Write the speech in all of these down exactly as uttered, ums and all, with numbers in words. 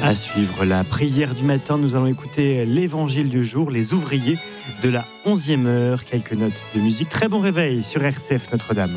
À suivre la prière du matin, nous allons écouter l'évangile du jour, les ouvriers de la onzième heure. Quelques notes de musique. Très bon réveil sur R C F Notre-Dame.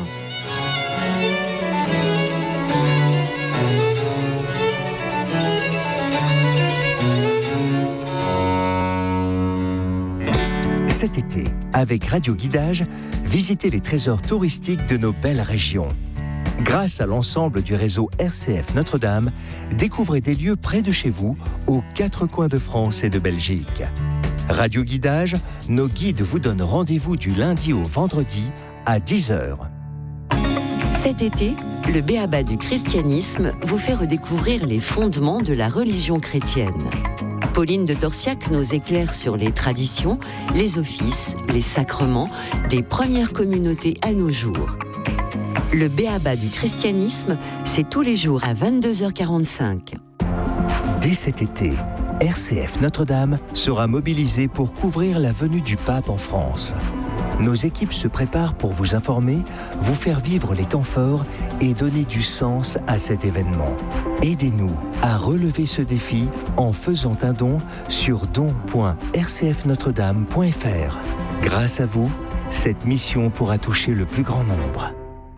Cet été, avec Radio Guidage, visitez les trésors touristiques de nos belles régions. Grâce à l'ensemble du réseau R C F Notre-Dame, découvrez des lieux près de chez vous, aux quatre coins de France et de Belgique. Radio Guidage, nos guides vous donnent rendez-vous du lundi au vendredi à dix heures. Cet été, le B.A.B.A. du christianisme vous fait redécouvrir les fondements de la religion chrétienne. Pauline de Torsiac nous éclaire sur les traditions, les offices, les sacrements des premières communautés à nos jours. Le B.A.B.A. du christianisme, c'est tous les jours à vingt-deux heures quarante-cinq. Dès cet été, R C F Notre-Dame sera mobilisée pour couvrir la venue du pape en France. Nos équipes se préparent pour vous informer, vous faire vivre les temps forts et donner du sens à cet événement. Aidez-nous à relever ce défi en faisant un don sur don point r c f notre dame point f r. Grâce à vous, cette mission pourra toucher le plus grand nombre.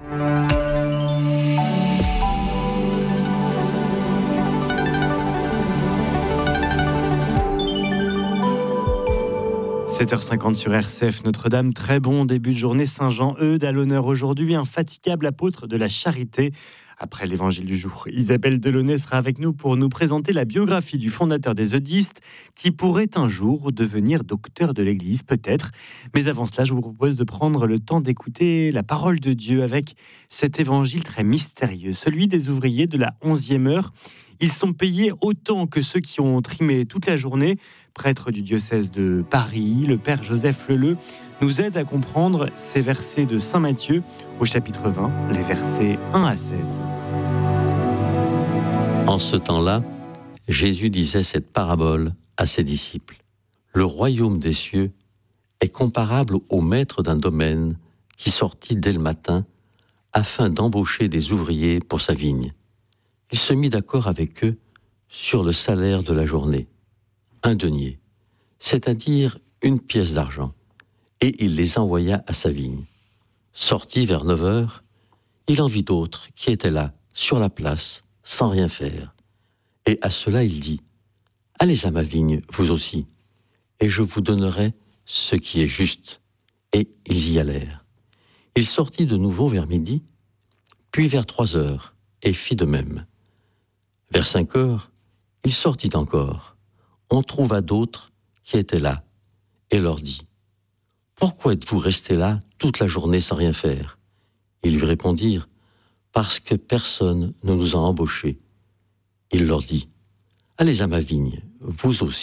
sept heures cinquante sur R C F Notre-Dame. Très bon début de journée. Saint-Jean-Eudes à l'honneur aujourd'hui, infatigable apôtre de la charité. Après l'évangile du jour, Isabelle Delaunay sera avec nous pour nous présenter la biographie du fondateur des Eudistes qui pourrait un jour devenir docteur de l'Église, peut-être. Mais avant cela, je vous propose de prendre le temps d'écouter la parole de Dieu avec cet évangile très mystérieux, celui des ouvriers de la onzième heure. Ils sont payés autant que ceux qui ont trimé toute la journée. Prêtre du diocèse de Paris, le père Joseph Leleu nous aide à comprendre ces versets de saint Matthieu au chapitre vingt, les versets un à seize. En ce temps-là, Jésus disait cette parabole à ses disciples. Le royaume des cieux est comparable au maître d'un domaine qui sortit dès le matin afin d'embaucher des ouvriers pour sa vigne. Il se mit d'accord avec eux sur le salaire de la journée, un denier, c'est-à-dire une pièce d'argent, et il les envoya à sa vigne. Sorti vers neuf heures, il en vit d'autres qui étaient là, sur la place, sans rien faire. Et à cela il dit, « Allez à ma vigne, vous aussi, et je vous donnerai ce qui est juste. » Et ils y allèrent. Il sortit de nouveau vers midi, puis vers trois heures, et fit de même. Vers cinq heures, il sortit encore. On trouva d'autres qui étaient là, et leur dit, « Pourquoi êtes-vous restés là toute la journée sans rien faire ?» Ils lui répondirent, « Parce que personne ne nous a embauchés. » Il leur dit, « Allez à ma vigne, vous aussi. »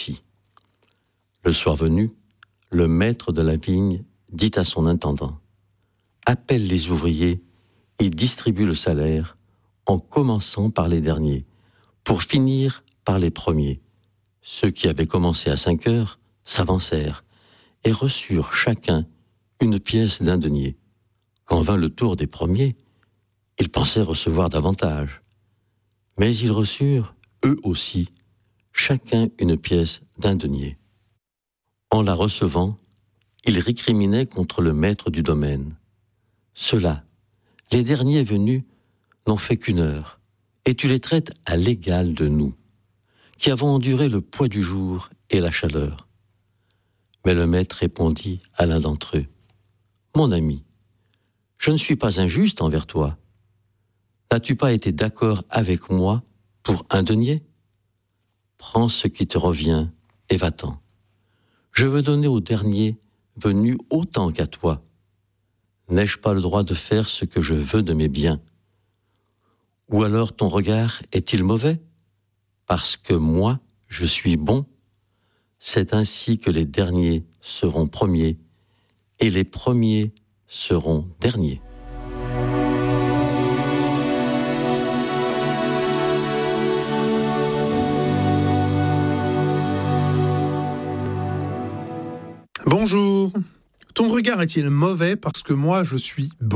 Le soir venu, le maître de la vigne dit à son intendant, « Appelle les ouvriers et distribue le salaire en commençant par les derniers, pour finir par les premiers. » Ceux qui avaient commencé à cinq heures s'avancèrent et reçurent chacun une pièce d'un denier. Quand vint le tour des premiers, ils pensaient recevoir davantage. Mais ils reçurent, eux aussi, chacun une pièce d'un denier. En la recevant, ils récriminaient contre le maître du domaine. Ceux-là, les derniers venus, n'ont fait qu'une heure, et tu les traites à l'égal de nous, qui avons enduré le poids du jour et la chaleur. Mais le maître répondit à l'un d'entre eux, « Mon ami, je ne suis pas injuste envers toi. N'as-tu pas été d'accord avec moi pour un denier ? Prends ce qui te revient et va-t'en. Je veux donner au dernier venu autant qu'à toi. N'ai-je pas le droit de faire ce que je veux de mes biens ? Ou alors ton regard est-il mauvais ? Parce que moi, je suis bon, c'est ainsi que les derniers seront premiers et les premiers seront derniers. » Bonjour. Ton regard est-il mauvais parce que moi, je suis bon ?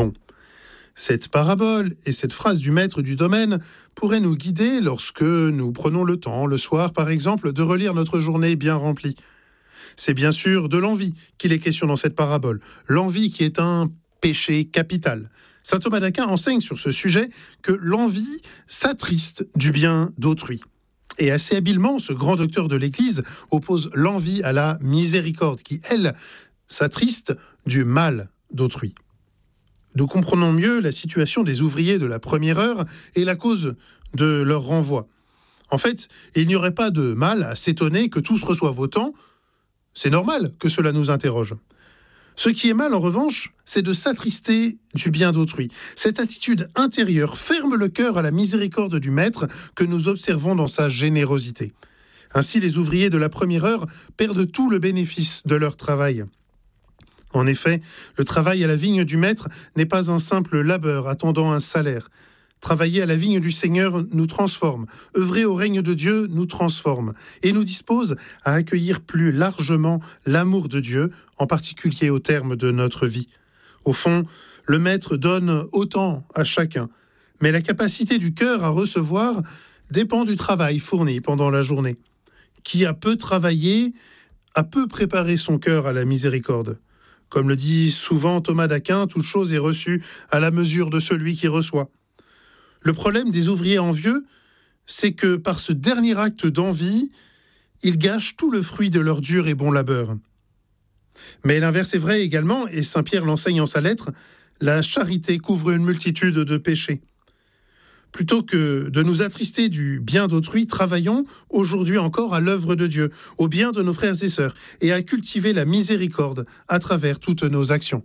Cette parabole et cette phrase du maître du domaine pourraient nous guider lorsque nous prenons le temps, le soir par exemple, de relire notre journée bien remplie. C'est bien sûr de l'envie qu'il est question dans cette parabole, l'envie qui est un péché capital. Saint Thomas d'Aquin enseigne sur ce sujet que l'envie s'attriste du bien d'autrui. Et assez habilement, ce grand docteur de l'Église oppose l'envie à la miséricorde, qui, elle, s'attriste du mal d'autrui. Nous comprenons mieux la situation des ouvriers de la première heure et la cause de leur renvoi. En fait, il n'y aurait pas de mal à s'étonner que tous reçoivent autant. C'est normal que cela nous interroge. Ce qui est mal, en revanche, c'est de s'attrister du bien d'autrui. Cette attitude intérieure ferme le cœur à la miséricorde du Maître que nous observons dans sa générosité. Ainsi, les ouvriers de la première heure perdent tout le bénéfice de leur travail. En effet, le travail à la vigne du Maître n'est pas un simple labeur attendant un salaire. Travailler à la vigne du Seigneur nous transforme. Œuvrer au règne de Dieu nous transforme et nous dispose à accueillir plus largement l'amour de Dieu, en particulier au terme de notre vie. Au fond, le Maître donne autant à chacun, mais la capacité du cœur à recevoir dépend du travail fourni pendant la journée. Qui a peu travaillé, a peu préparé son cœur à la miséricorde. Comme le dit souvent Thomas d'Aquin, toute chose est reçue à la mesure de celui qui reçoit. Le problème des ouvriers envieux, c'est que par ce dernier acte d'envie, ils gâchent tout le fruit de leur dur et bon labeur. Mais l'inverse est vrai également, et saint Pierre l'enseigne en sa lettre, la charité couvre une multitude de péchés. Plutôt que de nous attrister du bien d'autrui, travaillons aujourd'hui encore à l'œuvre de Dieu, au bien de nos frères et sœurs, et à cultiver la miséricorde à travers toutes nos actions.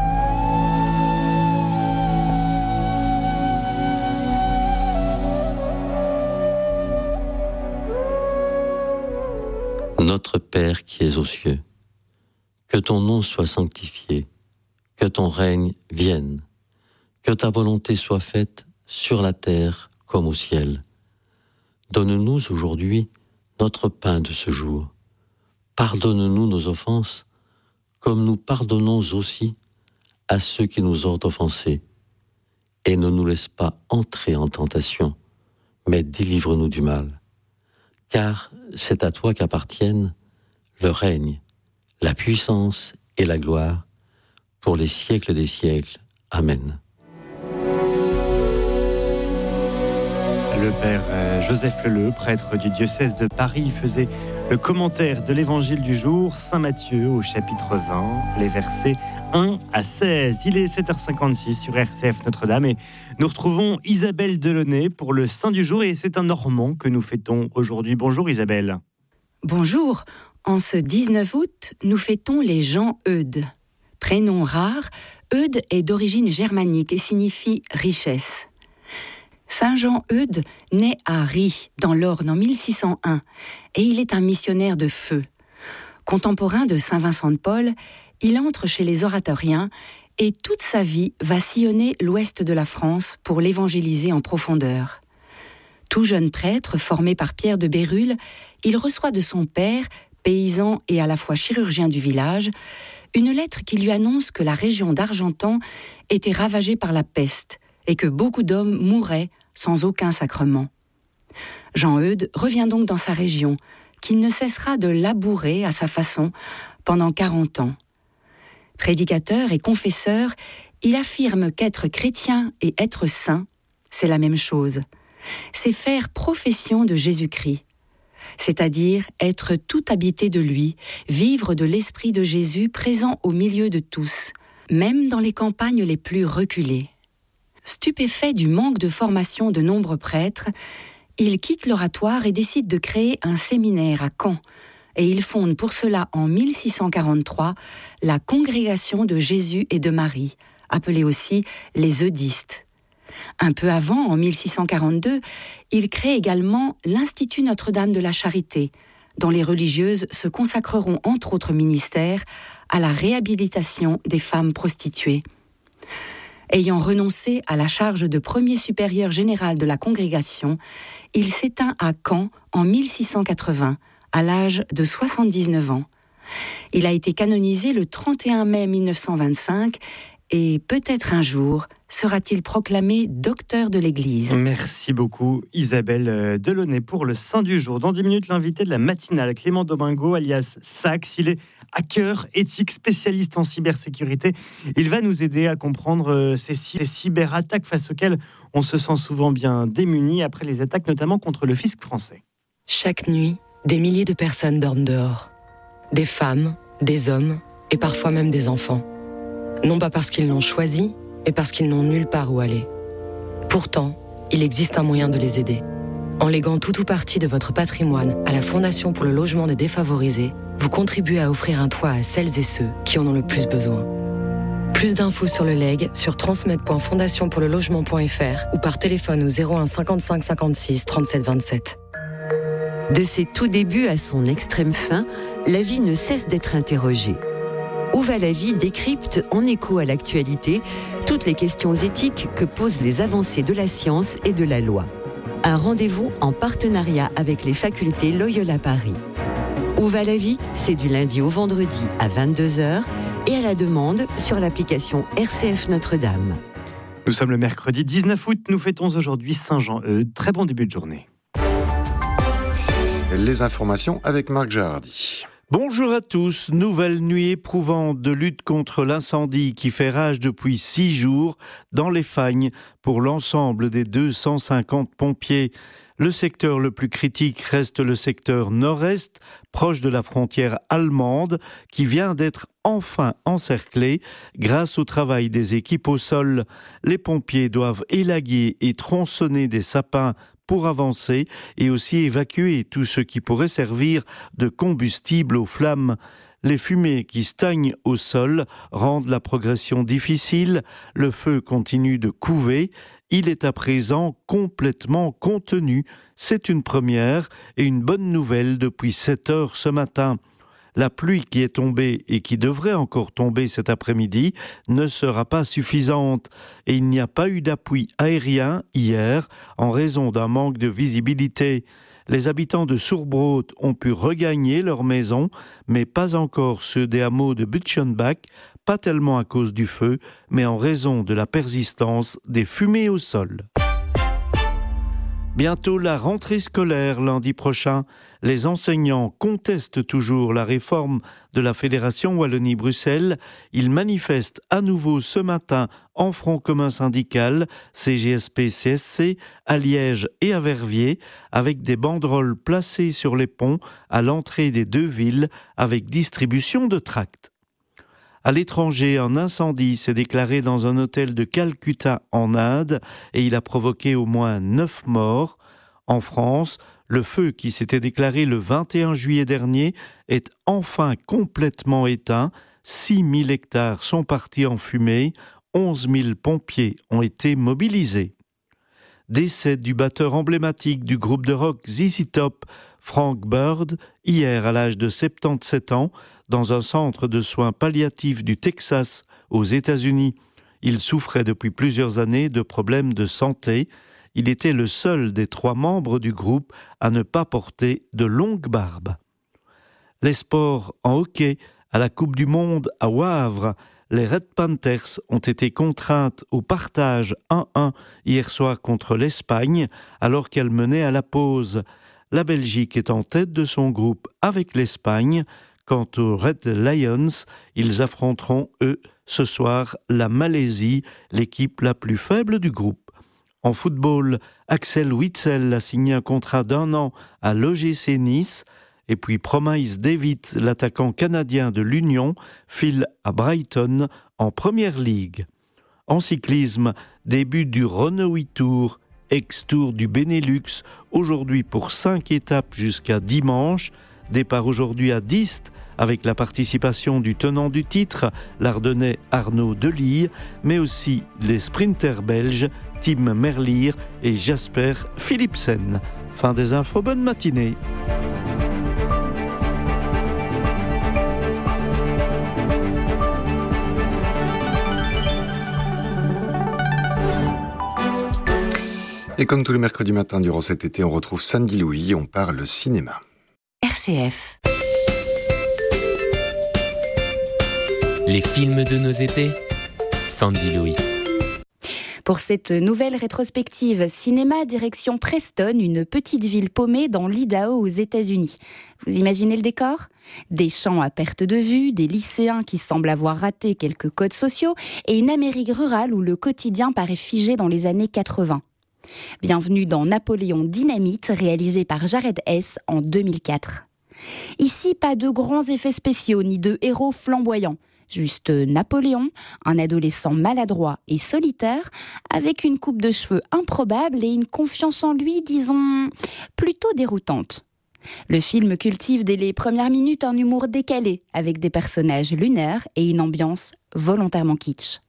Notre Père qui es aux cieux, que ton nom soit sanctifié, que ton règne vienne, que ta volonté soit faite sur la terre comme au ciel. Donne-nous aujourd'hui notre pain de ce jour. Pardonne-nous nos offenses, comme nous pardonnons aussi à ceux qui nous ont offensés. Et ne nous laisse pas entrer en tentation, mais délivre-nous du mal. Car c'est à toi qu'appartiennent le règne, la puissance et la gloire pour les siècles des siècles. Amen. Le père Joseph Leleu, prêtre du diocèse de Paris, faisait le commentaire de l'évangile du jour, Saint Matthieu au chapitre vingt, les versets un à seize. Il est sept heures cinquante-six sur R C F Notre-Dame et nous retrouvons Isabelle Delaunay pour le Saint du jour et c'est un Normand que nous fêtons aujourd'hui. Bonjour Isabelle. Bonjour. En ce dix-neuf août, nous fêtons les Jean Eudes. Prénom rare, Eudes est d'origine germanique et signifie richesse. Saint Jean Eudes naît à Ries, dans l'Orne, en mille six cent un, et il est un missionnaire de feu. Contemporain de saint Vincent de Paul, il entre chez les oratoriens et toute sa vie va sillonner l'ouest de la France pour l'évangéliser en profondeur. Tout jeune prêtre, formé par Pierre de Bérulle, il reçoit de son père, paysan et à la fois chirurgien du village, une lettre qui lui annonce que la région d'Argentan était ravagée par la peste et que beaucoup d'hommes mouraient sans aucun sacrement. Jean Eudes revient donc dans sa région, qu'il ne cessera de labourer à sa façon pendant quarante ans. Prédicateur et confesseur, il affirme qu'être chrétien et être saint, c'est la même chose. C'est faire profession de Jésus-Christ, c'est-à-dire être tout habité de lui, vivre de l'esprit de Jésus présent au milieu de tous, même dans les campagnes les plus reculées. Stupéfait du manque de formation de nombreux prêtres, il quitte l'oratoire et décide de créer un séminaire à Caen, et il fonde pour cela en mille six cent quarante-trois la Congrégation de Jésus et de Marie, appelée aussi les Eudistes. Un peu avant, en mille six cent quarante-deux, il crée également l'Institut Notre-Dame de la Charité, dont les religieuses se consacreront entre autres ministères à la réhabilitation des femmes prostituées. Ayant renoncé à la charge de premier supérieur général de la congrégation, il s'éteint à Caen en mille six cent quatre-vingts, à l'âge de soixante-dix-neuf ans. Il a été canonisé le trente et un mai mille neuf cent vingt-cinq et peut-être un jour sera-t-il proclamé docteur de l'Église. Merci beaucoup Isabelle Delaunay pour le Saint du jour. Dans dix minutes, l'invité de la matinale, Clément Domingo, alias Sax. Il est hacker, éthique, spécialiste en cybersécurité. Il va nous aider à comprendre ces cyberattaques face auxquelles on se sent souvent bien démuni après les attaques notamment contre le fisc français. Chaque nuit, des milliers de personnes dorment dehors. Des femmes, des hommes et parfois même des enfants. Non pas parce qu'ils l'ont choisi, mais parce qu'ils n'ont nulle part où aller. Pourtant, il existe un moyen de les aider. En léguant tout ou partie de votre patrimoine à la Fondation pour le logement des défavorisés, vous contribuez à offrir un toit à celles et ceux qui en ont le plus besoin. Plus d'infos sur le leg sur transmet point fondation pour le logement point f r ou par téléphone au zéro un cinquante-cinq cinquante-six trente-sept vingt-sept. De ses tout débuts à son extrême fin, la vie ne cesse d'être interrogée. Où va la vie décrypte, en écho à l'actualité, toutes les questions éthiques que posent les avancées de la science et de la loi. Un rendez-vous en partenariat avec les facultés Loyola Paris. Où va la vie ? C'est du lundi au vendredi à vingt-deux heures et à la demande sur l'application R C F Notre-Dame. Nous sommes le mercredi dix-neuf août, nous fêtons aujourd'hui Saint-Jean-Eudes. Très bon début de journée. Les informations avec Marc Gérardi. Bonjour à tous. Nouvelle nuit éprouvante de lutte contre l'incendie qui fait rage depuis six jours dans les Fagnes pour l'ensemble des deux cent cinquante pompiers. Le secteur le plus critique reste le secteur nord-est, proche de la frontière allemande, qui vient d'être enfin encerclé grâce au travail des équipes au sol. Les pompiers doivent élaguer et tronçonner des sapins pour avancer et aussi évacuer tout ce qui pourrait servir de combustible aux flammes. Les fumées qui stagnent au sol rendent la progression difficile, le feu continue de couver, il est à présent complètement contenu. C'est une première et une bonne nouvelle depuis sept heures ce matin. La pluie qui est tombée et qui devrait encore tomber cet après-midi ne sera pas suffisante et il n'y a pas eu d'appui aérien hier en raison d'un manque de visibilité. Les habitants de Sourbrot ont pu regagner leur maison, mais pas encore ceux des hameaux de Butchenbach, pas tellement à cause du feu, mais en raison de la persistance des fumées au sol. Bientôt la rentrée scolaire lundi prochain. Les enseignants contestent toujours la réforme de la Fédération Wallonie-Bruxelles. Ils manifestent à nouveau ce matin en Front commun syndical, C G S P C S C, à Liège et à Verviers, avec des banderoles placées sur les ponts à l'entrée des deux villes, avec distribution de tracts. À l'étranger, un incendie s'est déclaré dans un hôtel de Calcutta en Inde et il a provoqué au moins neuf morts. En France, le feu qui s'était déclaré le vingt et un juillet dernier est enfin complètement éteint. six mille hectares sont partis en fumée, onze mille pompiers ont été mobilisés. Décès du batteur emblématique du groupe de rock Z Z Top, Frank Bird, hier à l'âge de soixante-dix-sept ans, dans un centre de soins palliatifs du Texas, aux États-Unis. Il souffrait depuis plusieurs années de problèmes de santé. Il était le seul des trois membres du groupe à ne pas porter de longue barbe. Les sports en hockey à la Coupe du Monde à Wavre. Les Red Panthers ont été contraintes au partage un un hier soir contre l'Espagne, alors qu'elle menait à la pause. La Belgique est en tête de son groupe avec l'Espagne. Quant aux Red Lions, ils affronteront, eux, ce soir, la Malaisie, l'équipe la plus faible du groupe. En football, Axel Witsel a signé un contrat d'un an à l'O G C Nice. Et puis Promise David, l'attaquant canadien de l'Union, file à Brighton en Première Ligue. En cyclisme, début du Rhône Tour, ex-tour du Benelux, aujourd'hui pour cinq étapes jusqu'à dimanche. Départ aujourd'hui à Diest, avec la participation du tenant du titre, l'Ardennais Arnaud Delisle, mais aussi les sprinters belges Tim Merlier et Jasper Philipsen. Fin des infos, bonne matinée. Et comme tous les mercredis matins durant cet été, on retrouve Sandy Louis, on parle cinéma. R C F. Les films de nos étés, Sandy Louis. Pour cette nouvelle rétrospective cinéma direction Preston, une petite ville paumée dans l'Idaho aux États-Unis. Vous imaginez le décor ? Des champs à perte de vue, des lycéens qui semblent avoir raté quelques codes sociaux et une Amérique rurale où le quotidien paraît figé dans les années quatre-vingts. Bienvenue dans Napoléon Dynamite, réalisé par Jared Hess en deux mille quatre. Ici, pas de grands effets spéciaux ni de héros flamboyants. Juste Napoléon, un adolescent maladroit et solitaire, avec une coupe de cheveux improbable et une confiance en lui, disons, plutôt déroutante. Le film cultive dès les premières minutes un humour décalé, avec des personnages lunaires et une ambiance volontairement kitsch.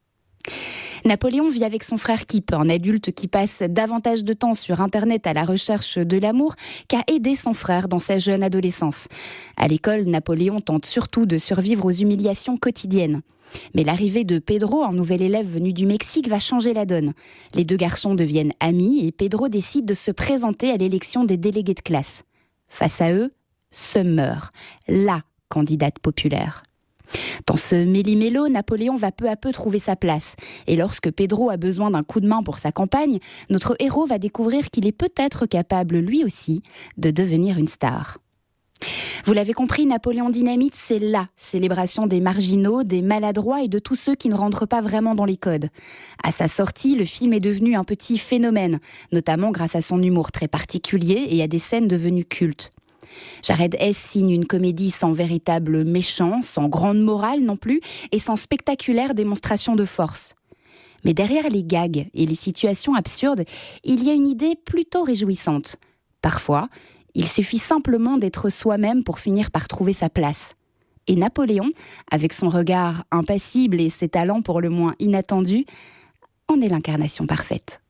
Napoléon vit avec son frère Kip, un adulte qui passe davantage de temps sur Internet à la recherche de l'amour qu'à aider son frère dans sa jeune adolescence. À l'école, Napoléon tente surtout de survivre aux humiliations quotidiennes. Mais l'arrivée de Pedro, un nouvel élève venu du Mexique, va changer la donne. Les deux garçons deviennent amis et Pedro décide de se présenter à l'élection des délégués de classe. Face à eux, Summer, la candidate populaire. Dans ce méli-mélo, Napoléon va peu à peu trouver sa place. Et lorsque Pedro a besoin d'un coup de main pour sa campagne, notre héros va découvrir qu'il est peut-être capable, lui aussi, de devenir une star. Vous l'avez compris, Napoléon Dynamite, c'est la célébration des marginaux, des maladroits et de tous ceux qui ne rentrent pas vraiment dans les codes. À sa sortie, le film est devenu un petit phénomène, notamment grâce à son humour très particulier et à des scènes devenues cultes. Jared Hess signe une comédie sans véritable méchant, sans grande morale non plus, et sans spectaculaire démonstration de force. Mais derrière les gags et les situations absurdes, il y a une idée plutôt réjouissante. Parfois, il suffit simplement d'être soi-même pour finir par trouver sa place. Et Napoléon, avec son regard impassible et ses talents pour le moins inattendus, en est l'incarnation parfaite.